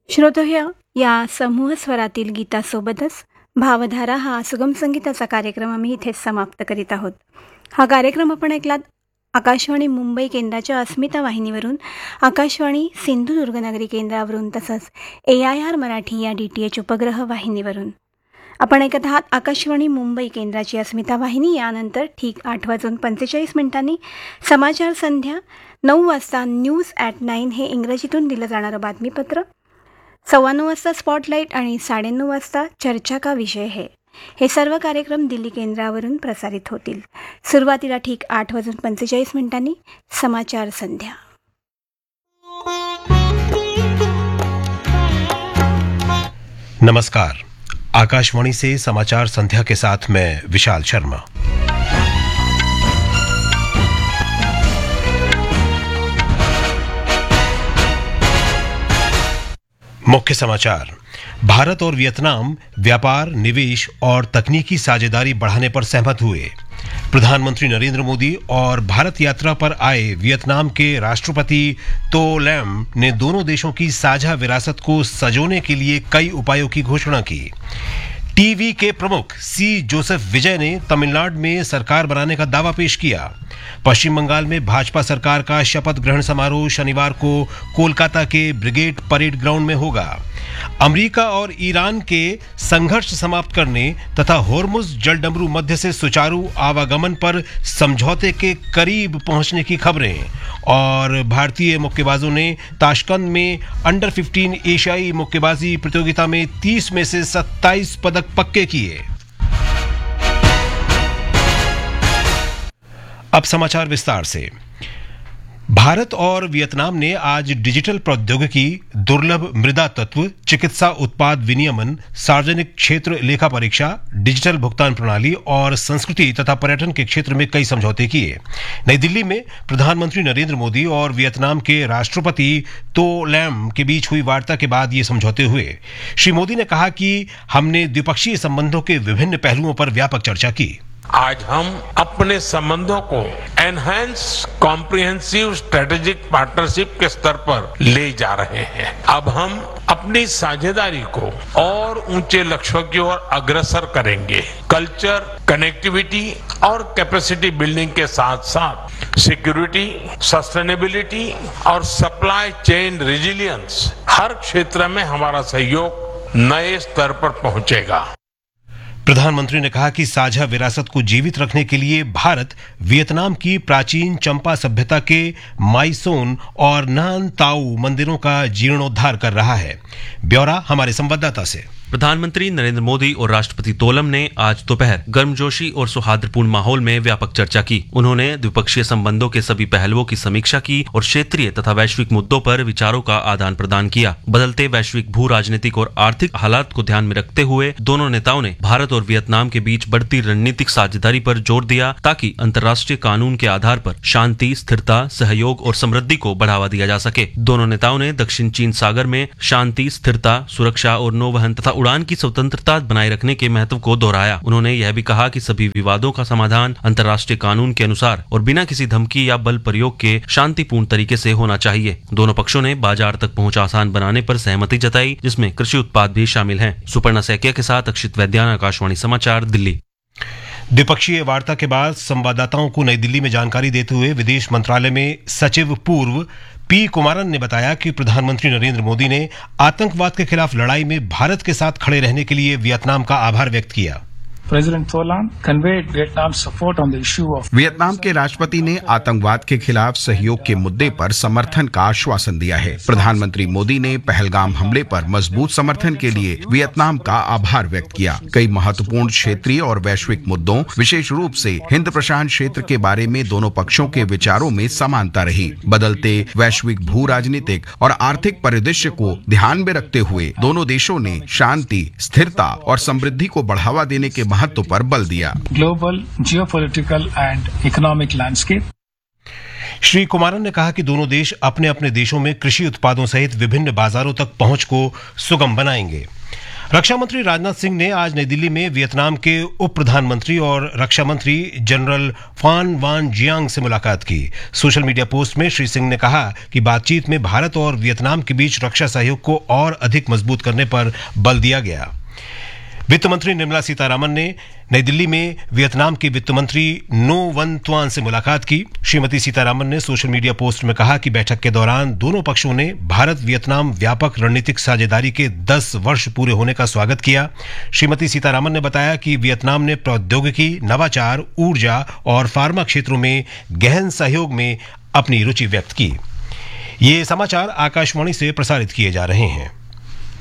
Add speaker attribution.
Speaker 1: श्रोतोय, या समूह स्वरातील गीतासोबतच भावधारा हा सुगम संगीताचा कार्यक्रम आम्ही इथेच समाप्त करीत आहोत. हा कार्यक्रम आपण ऐकलात आकाशवाणी मुंबई केंद्राच्या अस्मिता वाहिनीवरून, आकाशवाणी सिंधुदुर्गनगरी केंद्रावरून, तसंच AIR मराठी या DTH उपग्रह वाहिनीवरून. आपण ऐकत आहात आकाशवाणी मुंबई केंद्राची अस्मिता वाहिनी. यानंतर ठीक 8:45 समाचार संध्या, 9 वाजता न्यूज ॲट 9 हे इंग्रजीतून दिलं जाणारं बातमीपत्र, 9:15 वाजता स्पॉटलाईट आणि 9:30 वाजता चर्चा का विषय है. हे सर्व कार्यक्रम दिल्ली केंद्रावरून प्रसारित होतील. सुरुवातीला ठीक 8:45 समाचार संध्या.
Speaker 2: नमस्कार. आकाशवाणी से समाचार संध्या के साथ मैं विशाल शर्मा. मुख्य समाचार. भारत और वियतनाम व्यापार, निवेश और तकनीकी साझेदारी बढ़ाने पर सहमत हुए. प्रधानमंत्री नरेंद्र मोदी और भारत यात्रा पर आए वियतनाम के राष्ट्रपति तो लैम ने दोनों देशों की साझा विरासत को सजोने के लिए कई उपायों की घोषणा की. टीवी के प्रमुख सी जोसेफ विजय ने तमिलनाडु में सरकार बनाने का दावा पेश किया. पश्चिम बंगाल में भाजपा सरकार का शपथ ग्रहण समारोह शनिवार को कोलकाता के ब्रिगेड परेड ग्राउंड में होगा. अमेरिका और ईरान के संघर्ष समाप्त करने तथा होर्मुज जलडमरू मध्य से सुचारू आवागमन पर समझौते के करीब पहुंचने की खबरें. और भारतीय मुक्केबाजों ने ताशकंद में अंडर 15 एशियाई मुक्केबाजी प्रतियोगिता में 30 में से 27 पदक पक्के किए. अब समाचार विस्तार से. भारत और वियतनाम ने आज डिजिटल प्रौद्योगिकी, दुर्लभ मृदा तत्व, चिकित्सा उत्पाद विनियमन, सार्वजनिक क्षेत्र लेखा परीक्षा, डिजिटल भुगतान प्रणाली और संस्कृति तथा पर्यटन के क्षेत्र में कई समझौते किए. नई दिल्ली में प्रधानमंत्री नरेंद्र मोदी और वियतनाम के राष्ट्रपति तो लैम के बीच हुई वार्ता के बाद ये समझौते हुए. श्री मोदी ने कहा कि हमने द्विपक्षीय संबंधों के विभिन्न पहलुओं पर व्यापक चर्चा की.
Speaker 3: आज हम अपने संबंधों को एनहांस कॉम्प्रिहेंसिव स्ट्रेटेजिक पार्टनरशिप के स्तर पर ले जा रहे हैं. अब हम अपनी साझेदारी को और ऊंचे लक्ष्यों की ओर अग्रसर करेंगे. कल्चर, कनेक्टिविटी और कैपेसिटी बिल्डिंग के साथ साथ सिक्योरिटी, सस्टेनेबिलिटी और सप्लाई चेन रेजिलियंस, हर क्षेत्र में हमारा सहयोग नए स्तर पर पहुंचेगा.
Speaker 2: प्रधानमंत्री ने कहा कि साझा विरासत को जीवित रखने के लिए भारत वियतनाम की प्राचीन चंपा सभ्यता के माइसोन और नान ताऊ मंदिरों का जीर्णोद्धार कर रहा है. ब्यौरा हमारे संवाददाता से.
Speaker 4: प्रधानमंत्री नरेंद्र मोदी और राष्ट्रपति तोलम ने आज दोपहर गर्मजोशी और सौहार्दपूर्ण माहौल में व्यापक चर्चा की. उन्होंने द्विपक्षीय संबंधों के सभी पहलुओं की समीक्षा की और क्षेत्रीय तथा वैश्विक मुद्दों पर विचारों का आदान प्रदान किया. बदलते वैश्विक भू राजनीतिक और आर्थिक हालात को ध्यान में रखते हुए दोनों नेताओं ने भारत और वियतनाम के बीच बढ़ती रणनीतिक साझेदारी पर जोर दिया ताकि अंतर्राष्ट्रीय कानून के आधार पर शांति, स्थिरता, सहयोग और समृद्धि को बढ़ावा दिया जा सके. दोनों नेताओं ने दक्षिण चीन सागर में शांति, स्थिरता, सुरक्षा और नौवहन तथा उड़ान की स्वतंत्रता बनाए रखने के महत्व को दोहराया. उन्होंने यह भी कहा कि सभी विवादों का समाधान अंतर्राष्ट्रीय कानून के अनुसार और बिना किसी धमकी या बल प्रयोग के शांतिपूर्ण तरीके से होना चाहिए. दोनों पक्षों ने बाजार तक पहुंच आसान बनाने पर सहमति जताई, जिसमें कृषि उत्पाद भी शामिल हैं. सुपर्णा सैकिया के साथ अक्षित वैद्यान, आकाशवाणी समाचार, दिल्ली.
Speaker 2: द्विपक्षीय वार्ता के बाद संवाददाताओं को नई दिल्ली में जानकारी देते हुए विदेश मंत्रालय में सचिव पूर्व पी कुमारन ने बताया कि प्रधानमंत्री नरेंद्र मोदी ने आतंकवाद के खिलाफ लड़ाई में भारत के साथ खड़े रहने के लिए वियतनाम का आभार व्यक्त किया.
Speaker 5: President Tholam conveyed Vietnam's support on the issue of
Speaker 6: Vietnam के राष्ट्रपति ने आतंकवाद के खिलाफ सहयोग के मुद्दे पर समर्थन का आश्वासन दिया है. प्रधानमंत्री मोदी ने पहलगाम हमले पर मजबूत समर्थन के लिए वियतनाम का आभार व्यक्त किया. कई महत्वपूर्ण क्षेत्रीय और वैश्विक मुद्दों, विशेष रूप से हिंद प्रशांत क्षेत्र के बारे में दोनों पक्षों के विचारों में समानता रही. बदलते वैश्विक भू राजनीतिक और आर्थिक परिदृश्य को ध्यान में रखते हुए दोनों देशों ने शांति, स्थिरता और समृद्धि को बढ़ावा देने के महत्व पर बल दिया.
Speaker 5: global geopolitical and economic landscape.
Speaker 2: Shri Kumaran ने कहा कि दोनों देश अपने अपने देशों में कृषि उत्पादों सहित विभिन्न बाजारों तक पहुंच को सुगम बनाएंगे. रक्षा मंत्री राजनाथ सिंह ने आज नई दिल्ली में वियतनाम के उप प्रधानमंत्री और रक्षा मंत्री जनरल फान वान जियांग से मुलाकात की। सोशल मीडिया पोस्ट में श्री सिंह ने कहा कि बातचीत में भारत और वियतनाम के बीच रक्षा सहयोग को और अधिक मजबूत करने पर बल दिया गया। वित्त मंत्री निर्मला सीतारामन ने नई दिल्ली में वियतनाम के वित्त मंत्री नो वन त्वान से मुलाकात की। श्रीमती सीतारामन ने सोशल मीडिया पोस्ट में कहा कि बैठक के दौरान दोनों पक्षों ने भारत वियतनाम व्यापक रणनीतिक साझेदारी के 10 वर्ष पूरे होने का स्वागत किया। श्रीमती सीतारामन ने बताया कि वियतनाम ने प्रौद्योगिकी, नवाचार, ऊर्जा और फार्मा क्षेत्रों में गहन सहयोग में अपनी रुचि व्यक्त की। ये समाचार आकाशवाणी से प्रसारित किए जा रहे हैं।